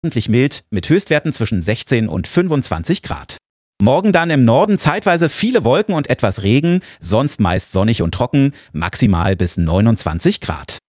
ordentlich mild mit Höchstwerten zwischen 16 und 25 Grad. Morgen dann im Norden zeitweise viele Wolken und etwas Regen, sonst meist sonnig und trocken, maximal bis 29 Grad.